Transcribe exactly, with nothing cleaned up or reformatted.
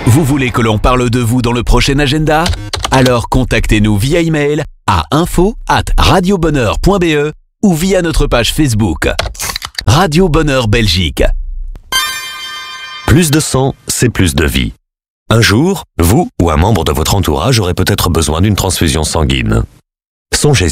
Vous voulez que l'on parle de vous dans le prochain agenda? Alors contactez-nous via email à info arobase radiobonheur point b e ou via notre page Facebook. Radio Bonheur Belgique. Plus de sang, c'est plus de vie. Un jour, vous ou un membre de votre entourage aurait peut-être besoin d'une transfusion sanguine. Songez